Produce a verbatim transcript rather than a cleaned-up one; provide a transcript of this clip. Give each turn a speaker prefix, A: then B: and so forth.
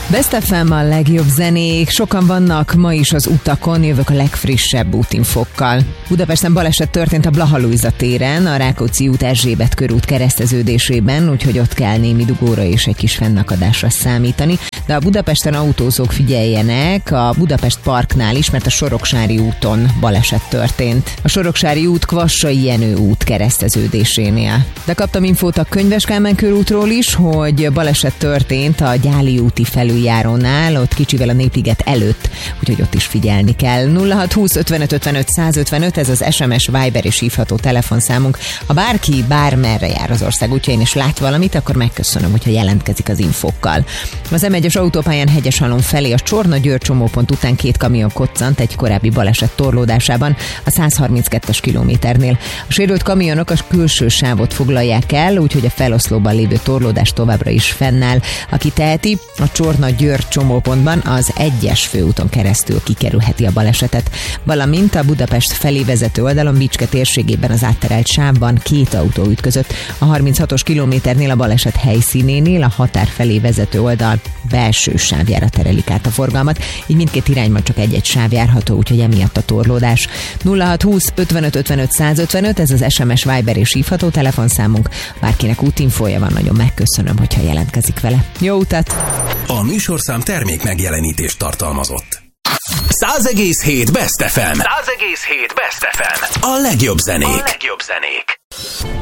A: Best ef em a legjobb zenék, sokan vannak ma is az utakon, jövök a legfrissebb útinfokkal. Budapesten baleset történt a Blaha Lujza téren, a Rákóczi út Erzsébet körút kereszteződésében, úgyhogy ott kell némi dugóra és egy kis fennakadásra számítani. De a Budapesten autózók figyeljenek, a Budapest Parknál is, mert a Soroksári úton baleset történt. A Soroksári út Kvassai Jenő út kereszteződésénél. De kaptam infót a Könyves Kálmán körútról is, hogy baleset történt a Gyáli úti felüljárónál, ott kicsivel a Népliget előtt, úgyhogy ott is figyelni kell. nulla hat húsz ötvenöt ötvenöt százötvenöt, ez az es em es, Viber és hívható telefonszámunk. Ha bárki bármerre jár az ország útjain és lát valamit, akkor megköszönöm, hogyha jelentkezik az infókkal. Az em egyes autópályán Hegyeshalom felé a Csorna-Győr csomópont után két kamion koccant egy korábbi baleset torlódásában a száz harminckettes kilométernél. A sérült kamionok a külső sávot foglalják el, úgyhogy a feloszlóban lévő torlódás továbbra is fennáll. Aki teheti, a Csorna-Győr csomópontban az egyes főúton keresztül kikerülheti a balesetet, valamint a Budapest felé vezető oldalon Bicske térségében az átterelt sávban két autó ütközött. A harminchatos kilométernél a baleset helyszínénél a határ felé vezető oldal belső sávjára terelik át a forgalmat, így mindkét irányban csak egy-egy sáv járható, úgyhogy emiatt a torlódás. nulla hat húsz ötvenöt ötvenöt százötvenöt, ez az es em es, Viber és hívható telefonszámunk. Bárkinek útinfója van, nagyon megköszönöm, hogyha jelentkezik vele. Jó utat!
B: A műsorszám termék megjelenítést tartalmazott. száz egész hét Best ef em. száz egész hét Best ef em. A legjobb zenék. A legjobb zenék.